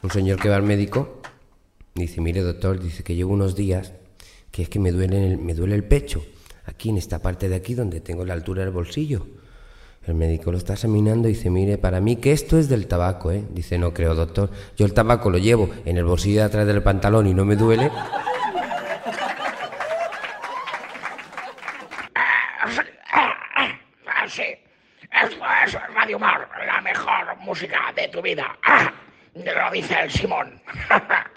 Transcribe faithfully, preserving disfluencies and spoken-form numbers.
Un señor que va al médico dice, mire doctor, dice que llevo unos días que es que me duele el, me duele el pecho, aquí en esta parte de aquí donde tengo la altura del bolsillo. El médico lo está examinando y dice, mire, para mí que esto es del tabaco, ¿eh? Dice, no creo doctor, yo el tabaco lo llevo en el bolsillo de atrás del pantalón y no me duele. Sí, esto es Radio Mar, la mejor música de tu vida. Ah, lo dice el Simón.